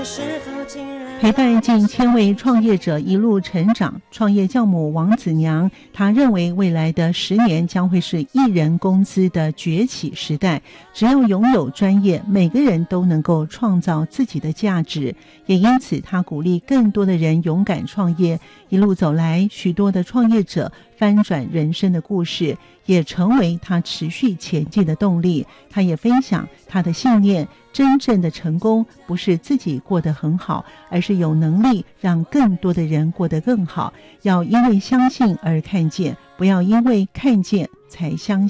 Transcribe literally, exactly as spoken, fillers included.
陪伴近千位创业者一路成长，创业教母王子娘，她认为未来的十年将会是一人公司的崛起时代。只要拥有专业，每个人都能够创造自己的价值。也因此，她鼓励更多的人勇敢创业。一路走来，许多的创业者翻转人生的故事，也成为他持续前进的动力。他也分享他的信念，真正的成功不是自己过得很好，而是有能力让更多的人过得更好。要因为相信而看见，不要因为看见才相信。